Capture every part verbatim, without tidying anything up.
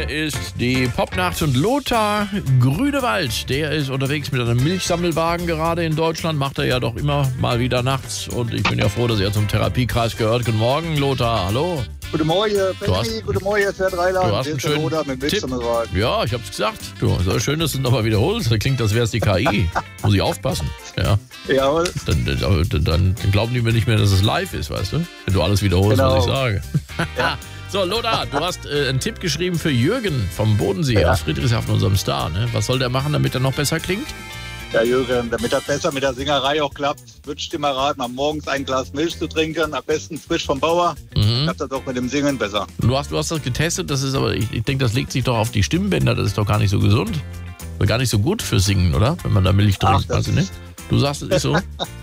ist die Popnacht und Lothar Grünewald, der ist unterwegs mit einem Milchsammelwagen gerade in Deutschland, macht er ja doch immer mal wieder nachts und ich bin ja froh, dass er zum Therapiekreis gehört. Guten Morgen, Lothar, hallo. Guten Morgen, Benny, hast, guten Morgen, jetzt Herr Dreiland. Du hast einen schönen Lothar mit Tipp. Milchsammelwagen. Ja, ich hab's gesagt. Du, so schön, dass du es nochmal wiederholst. Das klingt, als wäre es die K I. Muss ich aufpassen. Ja. Jawohl. Dann, dann, dann, dann glauben die mir nicht mehr, dass es live ist, weißt du? Wenn du alles wiederholst, Genau. was ich sage. Ja. So, Lothar, du hast äh, einen Tipp geschrieben für Jürgen vom Bodensee Ja. aus Friedrichshafen, unserem Star. Ne? Was soll der machen, damit er noch besser klingt? Ja, Jürgen, damit das besser mit der Singerei auch klappt, würde ich dir mal raten, am morgens ein Glas Milch zu trinken, am besten frisch vom Bauer. Mhm. Klappt das auch mit dem Singen besser. Du hast, du hast das getestet, das ist aber, ich, ich denke, das legt sich doch auf die Stimmbänder, das ist doch gar nicht so gesund. Oder gar nicht so gut für Singen, oder? Wenn man da Milch Ach, trinkt, das weißt du nicht? Du sagst, es ist so?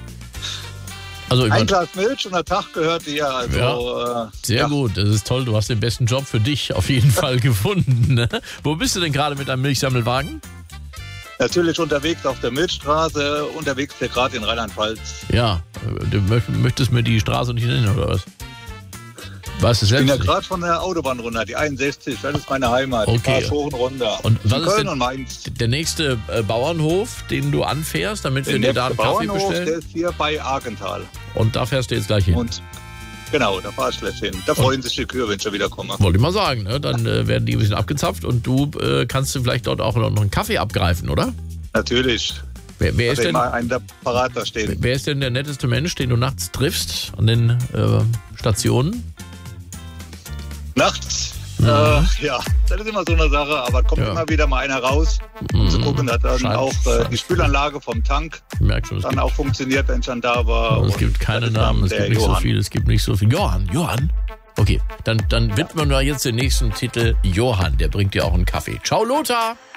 Also, ich Ein mein, Glas Milch und der Tag gehört dir. Also, Ja. äh, sehr ja. gut, das ist toll, du hast den besten Job für dich auf jeden Fall gefunden. Ne? Wo bist du denn gerade mit deinem Milchsammelwagen? Natürlich unterwegs auf der Milchstraße, unterwegs hier gerade in Rheinland-Pfalz. Ja, du möcht- möchtest mir die Straße nicht nennen, oder was? Weißt du Ich bin selbst ja nicht. gerade von der Autobahn runter, die einundsechzig, das ist meine Heimat. Okay. Ich fahre hoch und runter. Und was In ist Köln denn und Mainz. der nächste äh, Bauernhof, den du anfährst, damit wir Der dir da einen nächste Kaffee Bauernhof, der bestellen? ist hier bei Argenthal. Und da fährst du jetzt gleich hin. Und genau, da fahr ich gleich hin. Da freuen sich die Kühe, wenn ich wieder komme. Wollte ich mal sagen, ne? Dann äh, werden die ein bisschen abgezapft und du äh, kannst du vielleicht dort auch noch einen Kaffee abgreifen, oder? Natürlich. Wer, wer, ist Hat denn, immer einen da parat da stehen. wer ist denn der netteste Mensch, den du nachts triffst an den äh, Stationen? Nachts, Mhm. äh, ja, das ist immer so eine Sache, aber kommt Ja. immer wieder mal einer raus, um zu Mhm. gucken, dass dann Scheint- auch äh, die Spülanlage vom Tank Ich merke schon, es dann gibt, auch funktioniert, wenn ich dann da war. es Und gibt das keine ist Namen, dann es der gibt nicht so Johann. viel, es gibt nicht so viel. Johann, Johann? Okay, dann, dann widmen wir jetzt den nächsten Titel Johann, der bringt dir auch einen Kaffee. Ciao, Lothar!